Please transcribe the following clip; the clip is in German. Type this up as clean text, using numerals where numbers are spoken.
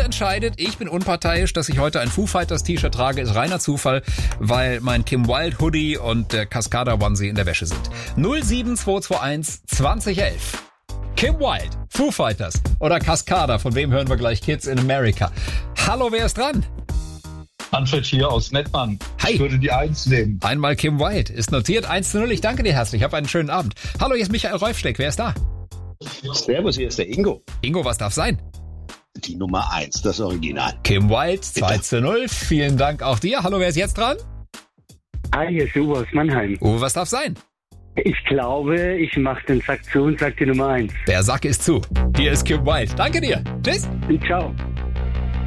entscheidet. Ich bin unparteiisch, dass ich heute ein Foo Fighters T-Shirt trage, ist reiner Zufall, weil mein Kim Wilde Hoodie und der Cascada Onesie in der Wäsche sind. 07221 2011. Kim Wilde, Foo Fighters oder Cascada, von wem hören wir gleich? Kids in America. Hallo, wer ist dran? Manfred hier aus Mettmann. Hi. Ich würde die 1 nehmen. Einmal Kim Wilde. Ist notiert. 1:0. Ich danke dir herzlich. Hab einen schönen Abend. Hallo, hier ist Michael Räufsteck. Wer ist da? Servus, hier ist der Ingo. Ingo, was darf sein? Die Nummer 1, das Original. Kim Wilde, 2:0. Vielen Dank auch dir. Hallo, wer ist jetzt dran? Hi, hier ist Uwe aus Mannheim. Uwe, was darf sein? Ich glaube, ich mache den Sack zu und sag die Nummer 1. Der Sack ist zu. Hier ist Kim Wilde. Danke dir. Tschüss. Ciao.